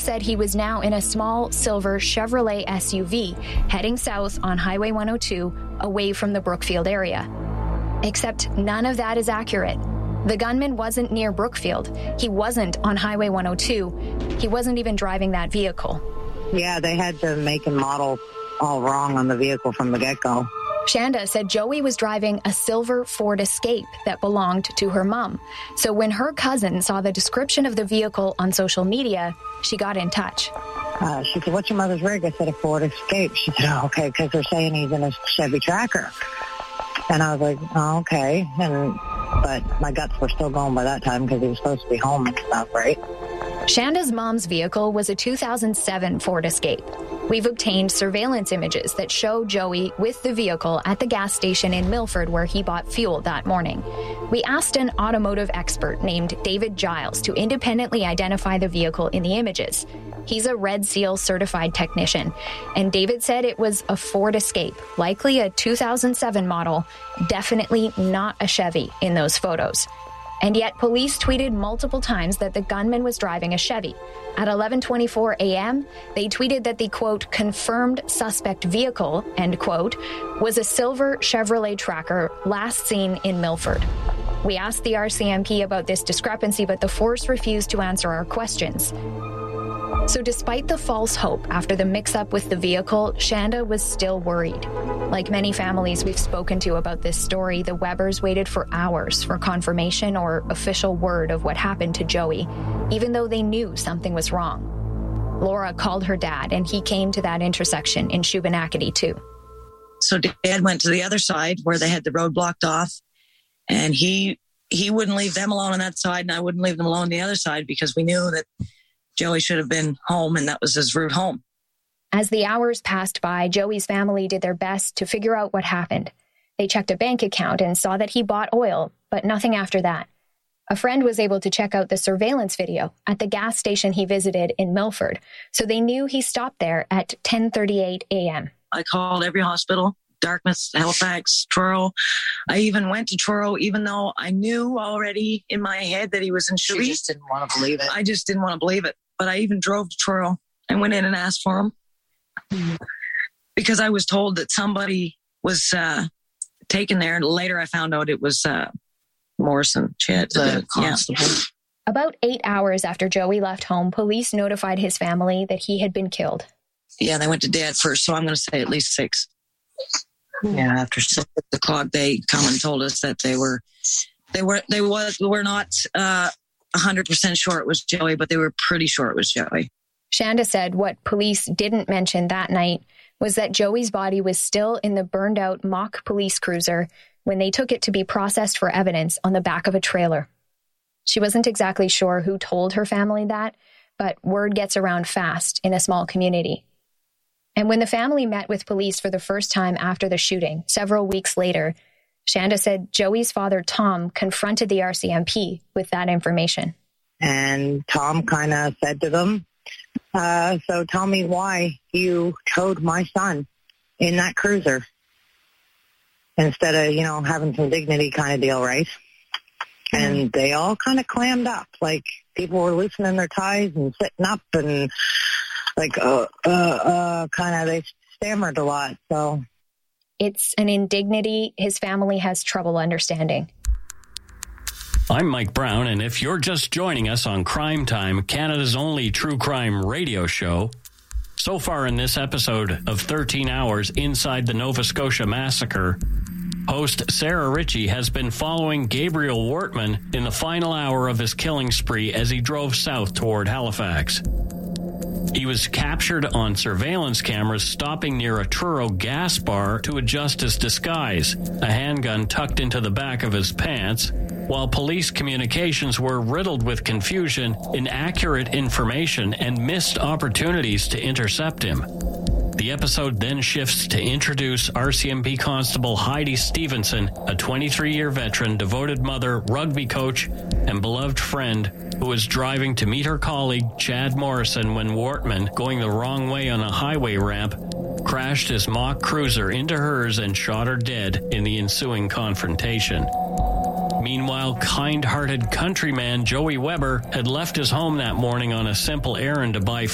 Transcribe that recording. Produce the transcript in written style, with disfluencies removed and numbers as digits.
said he was now in a small silver Chevrolet SUV heading south on Highway 102 away from the Brookfield area. Except none of that is accurate. The gunman wasn't near Brookfield. He wasn't on Highway 102. He wasn't even driving that vehicle. Yeah, they had the make and model all wrong on the vehicle from the get-go. Shanda said Joey was driving a silver Ford Escape that belonged to her mom. So when her cousin saw the description of the vehicle on social media, she got in touch. She said, "What's your mother's rig?" I said, "A Ford Escape." She said, "Oh, okay, because they're saying he's in a Chevy Tracker." And I was like, "Oh, okay." But my guts were still going by that time because he was supposed to be home and stuff, right? Shanda's mom's vehicle was a 2007 Ford Escape. We've obtained surveillance images that show Joey with the vehicle at the gas station in Milford where he bought fuel that morning. We asked an automotive expert named David Giles to independently identify the vehicle in the images. He's a Red Seal certified technician, and David said it was a Ford Escape, likely a 2007 model, definitely not a Chevy in those photos. And yet police tweeted multiple times that the gunman was driving a Chevy. At 11:24 a.m., they tweeted that the, quote, confirmed suspect vehicle, end quote, was a silver Chevrolet Tracker last seen in Milford. We asked the RCMP about this discrepancy, but the force refused to answer our questions. So despite the false hope after the mix-up with the vehicle, Shanda was still worried. Like many families we've spoken to about this story, the Webbers waited for hours for confirmation or official word of what happened to Joey, even though they knew something was wrong. Laura called her dad, and he came to that intersection in Shubenacadie too. So Dad went to the other side where they had the road blocked off, and he wouldn't leave them alone on that side, and I wouldn't leave them alone on the other side because we knew that Joey should have been home, and that was his route home. As the hours passed by, Joey's family did their best to figure out what happened. They checked a bank account and saw that he bought oil, but nothing after that. A friend was able to check out the surveillance video at the gas station he visited in Milford, so they knew he stopped there at 10:38 a.m. I called every hospital, Dartmouth, Halifax, Truro. I even went to Truro, even though I knew already in my head that he was in Shuby. You just didn't want to believe it. I just didn't want to believe it. But I even drove to Truro and went in and asked for him because I was told that somebody was taken there. And later I found out it was Morrison, the constable. Yeah. About 8 hours after Joey left home, police notified his family that he had been killed. Yeah, they went to Dad first, so I'm going to say at least 6. Yeah, after 6 o'clock, they come and told us that they were not 100% sure it was Joey, but they were pretty sure it was Joey. Shanda said what police didn't mention that night was that Joey's body was still in the burned-out mock police cruiser when they took it to be processed for evidence on the back of a trailer. She wasn't exactly sure who told her family that, but word gets around fast in a small community. And when the family met with police for the first time after the shooting, several weeks later, Shanda said Joey's father, Tom, confronted the RCMP with that information. And Tom kind of said to them, so tell me why you towed my son in that cruiser instead of, having some dignity kind of deal, right? And they all kind of clammed up, like people were loosening their ties and sitting up and like, they stammered a lot, so... It's an indignity his family has trouble understanding. I'm Mike Brown, and if you're just joining us on Crime Time, Canada's only true crime radio show, so far in this episode of 13 Hours Inside the Nova Scotia Massacre, host Sarah Ritchie has been following Gabriel Wortman in the final hour of his killing spree as he drove south toward Halifax. He was captured on surveillance cameras stopping near a Truro gas bar to adjust his disguise, a handgun tucked into the back of his pants, while police communications were riddled with confusion, inaccurate information, and missed opportunities to intercept him. The episode then shifts to introduce RCMP Constable Heidi Stevenson, a 23-year veteran, devoted mother, rugby coach, and beloved friend who was driving to meet her colleague Chad Morrison when Wortman, going the wrong way on a highway ramp, crashed his mock cruiser into hers and shot her dead in the ensuing confrontation. Meanwhile, kind-hearted countryman Joey Weber had left his home that morning on a simple errand to buy